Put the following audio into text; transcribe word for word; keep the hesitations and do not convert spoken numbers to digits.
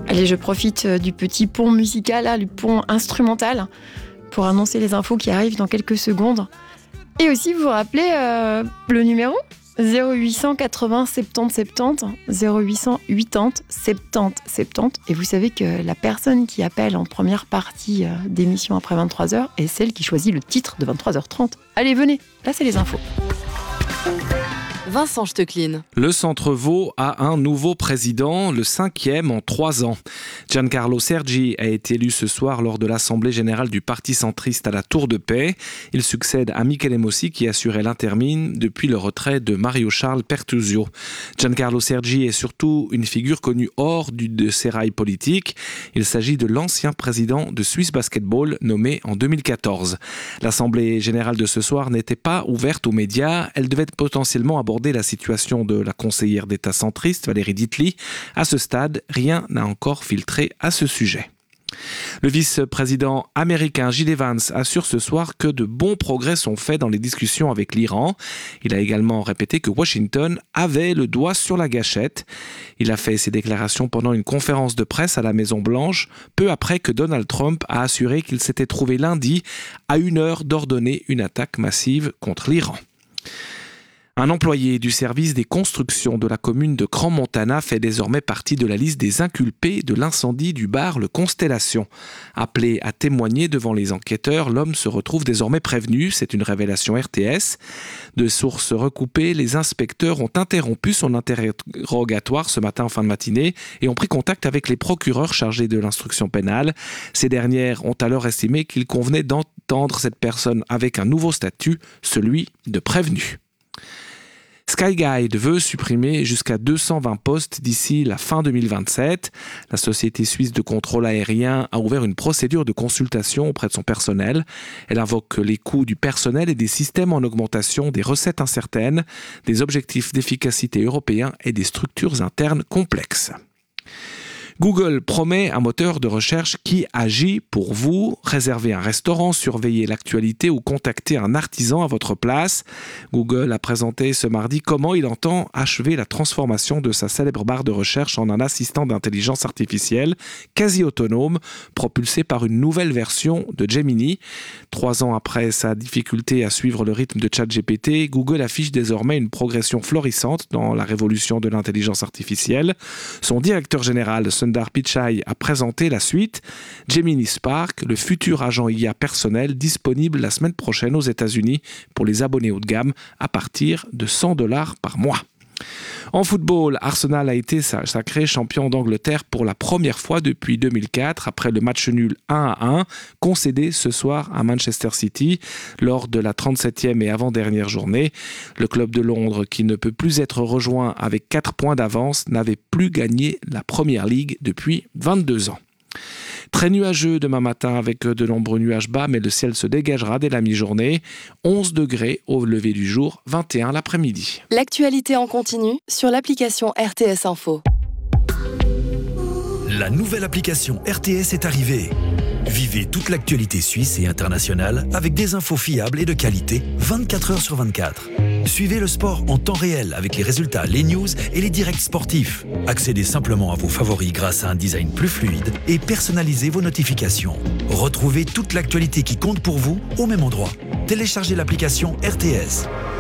Allez, je profite du petit pont musical, là, le pont instrumental, pour annoncer les infos qui arrivent dans quelques secondes. Et aussi, vous vous rappelez euh, le numéro zéro huit cent quatre-vingts soixante-dix soixante-dix, zéro huit cent quatre-vingts soixante-dix soixante-dix. Et vous savez que la personne qui appelle en première partie euh, d'émission après vingt-trois heures est celle qui choisit le titre de vingt-trois heures trente. Allez, venez, là c'est les infos. Vincent Stecklin. Le Centre Vaud a un nouveau président, le cinquième en trois ans. Giancarlo Sergi a été élu ce soir lors de l'Assemblée générale du Parti centriste à la Tour de Paix. Il succède à Michele Mossi qui assurait l'intermin depuis le retrait de Mario Charles Pertusio. Giancarlo Sergi est surtout une figure connue hors du de ses rails politiques. Il s'agit de l'ancien président de Swiss Basketball nommé en deux mille quatorze. L'Assemblée générale de ce soir n'était pas ouverte aux médias. Elle devait potentiellement aborder la situation de la conseillère d'État centriste Valérie Ditli. À ce stade, rien n'a encore filtré à ce sujet. Le vice-président américain J D Vance assure ce soir que de bons progrès sont faits dans les discussions avec l'Iran. Il a également répété que Washington avait le doigt sur la gâchette. Il a fait ces déclarations pendant une conférence de presse à la Maison-Blanche, peu après que Donald Trump a assuré qu'il s'était trouvé lundi à une heure d'ordonner une attaque massive contre l'Iran. Un employé du service des constructions de la commune de Crans-Montana fait désormais partie de la liste des inculpés de l'incendie du bar Le Constellation. Appelé à témoigner devant les enquêteurs, l'homme se retrouve désormais prévenu. C'est une révélation R T S. De sources recoupées, les inspecteurs ont interrompu son interrogatoire ce matin en fin de matinée et ont pris contact avec les procureurs chargés de l'instruction pénale. Ces dernières ont alors estimé qu'il convenait d'entendre cette personne avec un nouveau statut, celui de prévenu. Skyguide veut supprimer jusqu'à deux cent vingt postes d'ici la fin deux mille vingt-sept. La société suisse de contrôle aérien a ouvert une procédure de consultation auprès de son personnel. Elle invoque les coûts du personnel et des systèmes en augmentation, des recettes incertaines, des objectifs d'efficacité européens et des structures internes complexes. Google promet un moteur de recherche qui agit pour vous. Réservez un restaurant, surveillez l'actualité ou contactez un artisan à votre place. Google a présenté ce mardi comment il entend achever la transformation de sa célèbre barre de recherche en un assistant d'intelligence artificielle quasi autonome, propulsé par une nouvelle version de Gemini. Trois ans après sa difficulté à suivre le rythme de ChatGPT, Google affiche désormais une progression florissante dans la révolution de l'intelligence artificielle. Son directeur général, Sundar Pichai, a présenté la suite. Gemini Spark, le futur agent I A personnel disponible la semaine prochaine aux États-Unis pour les abonnés haut de gamme à partir de cent dollars par mois. En football, Arsenal a été sacré champion d'Angleterre pour la première fois depuis deux mille quatre, après le match nul un à un, concédé ce soir à Manchester City lors de la trente-septième et avant-dernière journée. Le club de Londres, qui ne peut plus être rejoint avec quatre points d'avance, n'avait plus gagné la Premier League depuis vingt-deux ans. Très nuageux demain matin avec de nombreux nuages bas, mais le ciel se dégagera dès la mi-journée. onze degrés au lever du jour, vingt et un l'après-midi. L'actualité en continu sur l'application R T S Info. La nouvelle application R T S est arrivée. Vivez toute l'actualité suisse et internationale avec des infos fiables et de qualité vingt-quatre heures sur vingt-quatre. Suivez le sport en temps réel avec les résultats, les news et les directs sportifs. Accédez simplement à vos favoris grâce à un design plus fluide et personnalisez vos notifications. Retrouvez toute l'actualité qui compte pour vous au même endroit. Téléchargez l'application R T S.